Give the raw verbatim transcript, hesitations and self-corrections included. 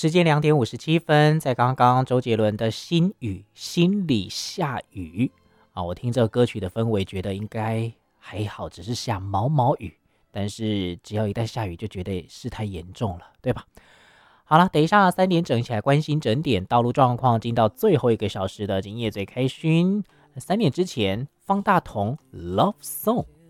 时间两点五十七分，在刚刚周杰伦的心雨心里下雨啊，我听这个歌曲的氛围，觉得应该还好，只是下毛毛雨，但是只要一旦下雨，就觉得事态严重了，对吧？好了，等一下三点整起来关心整点道路状况，进到最后一个小时的今夜最开心。三点之前，方大同 Love Song。